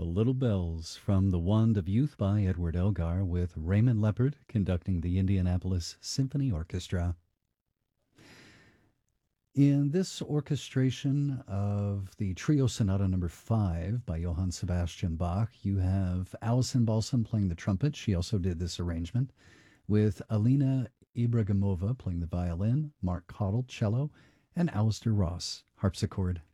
The Little Bells from The Wand of Youth by Edward Elgar with Raymond Leppard conducting the Indianapolis Symphony Orchestra. In this orchestration of the Trio Sonata Number 5 by Johann Sebastian Bach, you have Alison Balsam playing the trumpet. She also did this arrangement with Alina Ibragimova playing the violin, Mark Cottle cello, and Alistair Ross harpsichord.